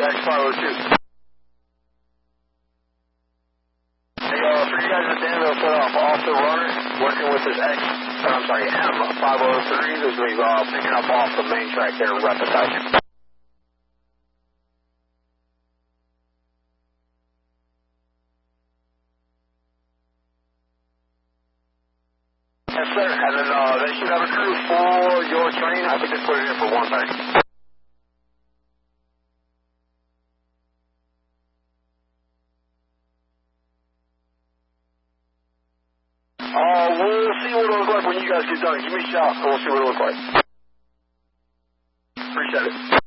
X502. Hey, for you guys at Danville, set off the runner, working with this M503. This is picking up off the main track there, Repetition. Yes, sir. And then they should have a crew for your train. I think they put it in for 1:30. We'll see what it looks like when you guys get done. Give me a shout, and we'll see what it looks like. Appreciate it.